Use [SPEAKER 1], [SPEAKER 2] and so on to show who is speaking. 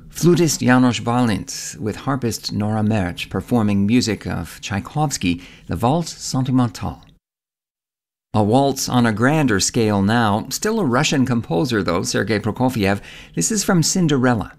[SPEAKER 1] Flutist Janos Valint with harpist Nora Merch performing music of Tchaikovsky, the Valse Sentimentale. A waltz on a grander scale now, still a Russian composer though, Sergei Prokofiev. This is from Cinderella.